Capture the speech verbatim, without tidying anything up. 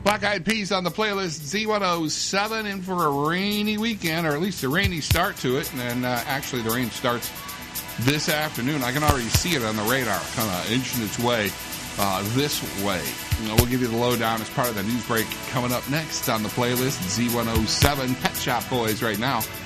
Black Eyed Peas on the playlist, Z one oh seven, in for a rainy weekend, or at least a rainy start to it. And uh, actually, the rain starts this afternoon. I can already see it on the radar, kind of inching its way uh, this way. You know, we'll give you the lowdown as part of the news break coming up next on the playlist, Z one oh seven. Pet Shop Boys right now.